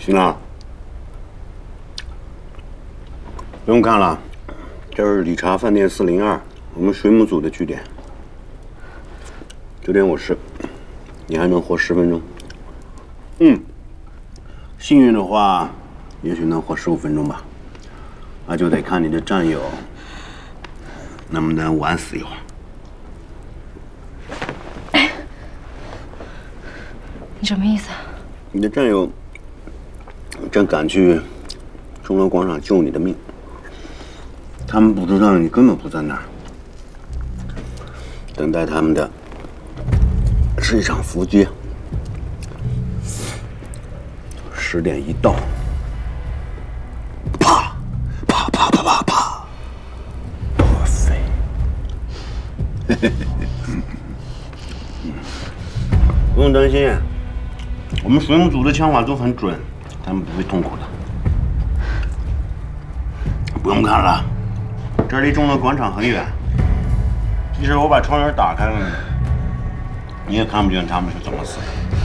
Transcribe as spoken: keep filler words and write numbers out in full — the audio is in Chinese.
行了，不用看了，这是理查饭店四零二，我们水母组的据点。九点五十，你还能活十分钟。嗯，幸运的话，也许能活十五分钟吧。那就得看你的战友能不能晚死一会儿。 你什么意思啊？ 你的战友正赶去钟楼广场救你的命，他们不知道你根本不在那儿，等待他们的是一场伏击。十点一到，啪啪啪啪啪啪，破飞。嘿嘿嘿，不用担心，我们水母组的枪法都很准，他们不会痛苦的。不用看了，这离钟楼广场很远，即使我把窗帘打开了，你也看不见他们是怎么死的。